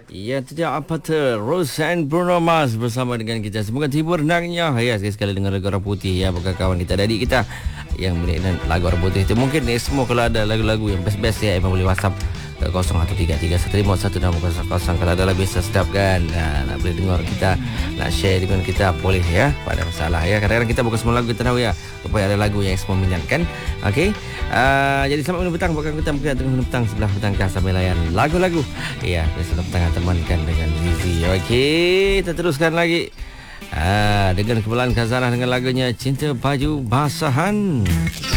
Ya, tidak apa tu Rose and Bruno Mars bersama dengan kita. Semoga terhibur hendaknya. Ya, sekali-sekali dengar lagu Orang Putih ya, bukan kawan kita, adik kita yang mendengar lagu Orang Putih itu. Mungkin semua kalau ada lagu-lagu yang best-best ya, memang boleh WhatsApp ke 0133151000. Kalau ada lagu bisa sedapkan, nak boleh dengar kita, nak share dengan kita boleh ya. Tak ada masalah ya. Kadang-kadang kita bukan semua lagu kita tahu ya, supaya ada lagu yang semua minatkan. Okey. Jadi selamat minum petang bukan kita mungkin tengah minum petang sebelah petangkah sambil layan lagu-lagu. Ya, sebelah petang temankan dengan Zizi. Okey, kita teruskan lagi. Dengan kepulauan Khazanah dengan lagunya Cinta Baju Basahan.